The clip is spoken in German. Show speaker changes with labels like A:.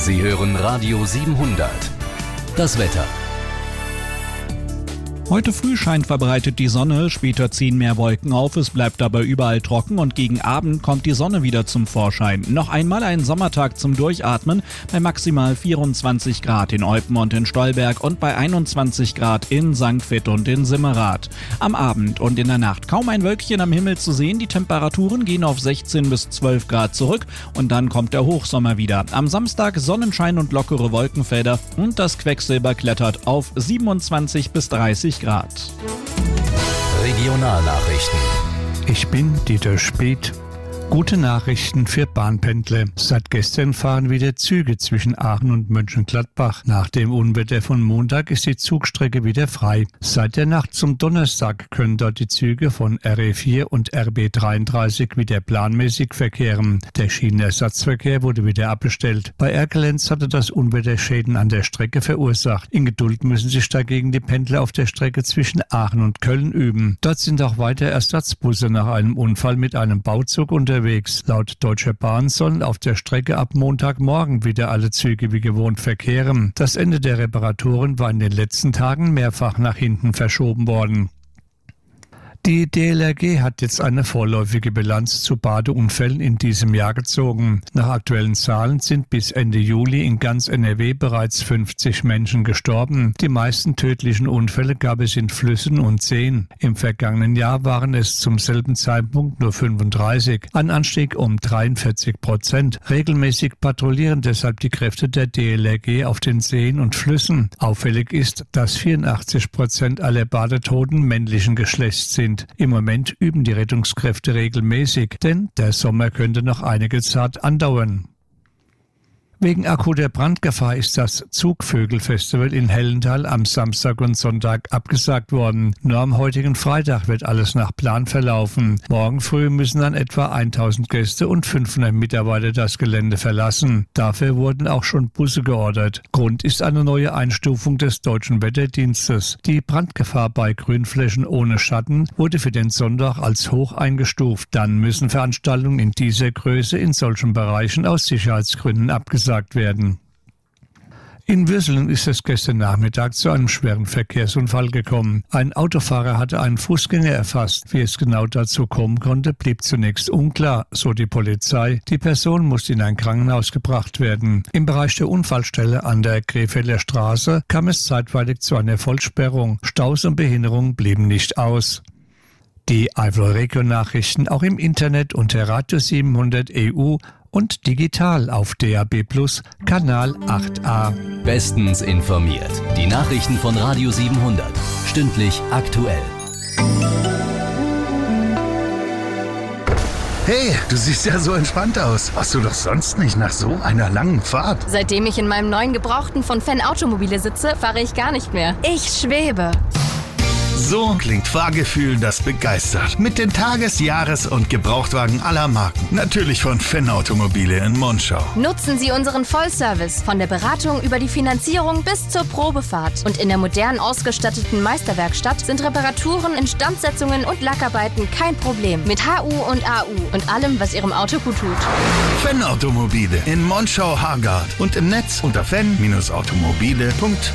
A: Sie hören Radio 700. Das Wetter.
B: Heute früh scheint verbreitet die Sonne, später ziehen mehr Wolken auf, es bleibt aber überall trocken und gegen Abend kommt die Sonne wieder zum Vorschein. Noch einmal ein Sommertag zum Durchatmen bei maximal 24 Grad in Eupen und in Stolberg und bei 21 Grad in St. Vith und in Simmerath. Am Abend und in der Nacht kaum ein Wölkchen am Himmel zu sehen, die Temperaturen gehen auf 16 bis 12 Grad zurück und dann kommt der Hochsommer wieder. Am Samstag Sonnenschein und lockere Wolkenfelder und das Quecksilber klettert auf 27 bis 30 Grad.
A: Regionalnachrichten.
C: Ich bin Dieter Speth. Gute Nachrichten für Bahnpendler. Seit gestern fahren wieder Züge zwischen Aachen und Mönchengladbach. Nach dem Unwetter von Montag ist die Zugstrecke wieder frei. Seit der Nacht zum Donnerstag können dort die Züge von RE4 und RB33 wieder planmäßig verkehren. Der Schienenersatzverkehr wurde wieder abbestellt. Bei Erkelenz hatte das Unwetter Schäden an der Strecke verursacht. In Geduld müssen sich dagegen die Pendler auf der Strecke zwischen Aachen und Köln üben. Dort sind auch weiter Ersatzbusse nach einem Unfall mit einem Bauzug unterwegs. Laut Deutscher Bahn sollen auf der Strecke ab Montagmorgen wieder alle Züge wie gewohnt verkehren. Das Ende der Reparaturen war in den letzten Tagen mehrfach nach hinten verschoben worden. Die DLRG hat jetzt eine vorläufige Bilanz zu Badeunfällen in diesem Jahr gezogen. Nach aktuellen Zahlen sind bis Ende Juli in ganz NRW bereits 50 Menschen gestorben. Die meisten tödlichen Unfälle gab es in Flüssen und Seen. Im vergangenen Jahr waren es zum selben Zeitpunkt nur 35, ein Anstieg um 43%. Regelmäßig patrouillieren deshalb die Kräfte der DLRG auf den Seen und Flüssen. Auffällig ist, dass 84% aller Badetoten männlichen Geschlechts sind. Im Moment üben die Rettungskräfte regelmäßig, denn der Sommer könnte noch einige Zeit andauern. Wegen akuter Brandgefahr ist das Zugvögelfestival in Hellental am Samstag und Sonntag abgesagt worden. Nur am heutigen Freitag wird alles nach Plan verlaufen. Morgen früh müssen dann etwa 1000 Gäste und 500 Mitarbeiter das Gelände verlassen. Dafür wurden auch schon Busse geordert. Grund ist eine neue Einstufung des Deutschen Wetterdienstes. Die Brandgefahr bei Grünflächen ohne Schatten wurde für den Sonntag als hoch eingestuft. Dann müssen Veranstaltungen in dieser Größe in solchen Bereichen aus Sicherheitsgründen abgesagt werden. In Würselen ist es gestern Nachmittag zu einem schweren Verkehrsunfall gekommen. Ein Autofahrer hatte einen Fußgänger erfasst. Wie es genau dazu kommen konnte, blieb zunächst unklar, so die Polizei. Die Person musste in ein Krankenhaus gebracht werden. Im Bereich der Unfallstelle an der Krefelder Straße kam es zeitweilig zu einer Vollsperrung. Staus und Behinderung blieben nicht aus. Die Eifel-Region-Nachrichten auch im Internet unter Radio 700 EU und digital auf DAB+ Kanal 8a.
A: Bestens informiert. Die Nachrichten von Radio 700. Stündlich aktuell.
D: Hey, du siehst ja so entspannt aus. Warst du doch sonst nicht nach so einer langen Fahrt?
E: Seitdem ich in meinem neuen Gebrauchten von Fenn Automobile sitze, fahre ich gar nicht mehr. Ich schwebe.
D: So klingt Fahrgefühl, das begeistert. Mit den Tages-, Jahres- und Gebrauchtwagen aller Marken. Natürlich von Fenn Automobile in Monschau.
E: Nutzen Sie unseren Vollservice von der Beratung über die Finanzierung bis zur Probefahrt. Und in der modern ausgestatteten Meisterwerkstatt sind Reparaturen, Instandsetzungen und Lackarbeiten kein Problem. Mit HU und AU und allem, was Ihrem Auto gut tut.
D: Fenn Automobile in Monschau-Hargard und im Netz unter fenn-automobile.de.